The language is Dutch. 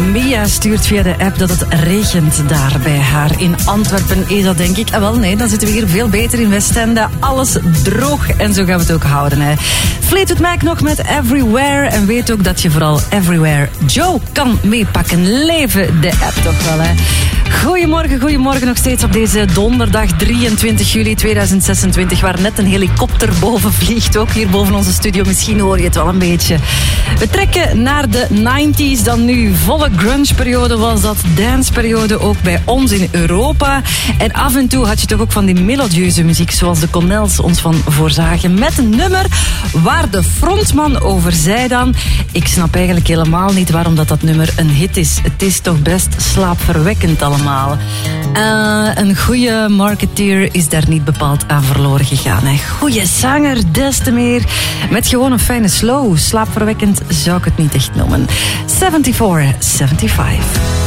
Mia stuurt via de app dat het regent daar bij haar in Antwerpen. Is dat denk ik? Wel nee, dan zitten we hier veel beter in Westende. Alles droog en zo gaan we het ook houden. Hè. Fleetwood Mac nog met Everywhere. En weet ook dat je vooral Everywhere Joe kan meepakken. Leven de app toch wel, hè. Goedemorgen nog steeds op deze donderdag 23 juli 2026, waar net een helikopter boven vliegt, ook hier boven onze studio. Misschien hoor je het wel een beetje. We trekken naar de 90s dan nu. Volle grunge-periode was dat, dance-periode ook bij ons in Europa. En af en toe had je toch ook van die melodieuze muziek, zoals de Connells ons van voorzagen, met een nummer waar de frontman over zei dan: ik snap eigenlijk helemaal niet waarom dat nummer een hit is. Het is toch best slaapverwekkend allemaal. Een goede marketeer is daar niet bepaald aan verloren gegaan. Een goede zanger, des te meer. Met gewoon een fijne slow. Slaapverwekkend zou ik het niet echt noemen. 74, 75.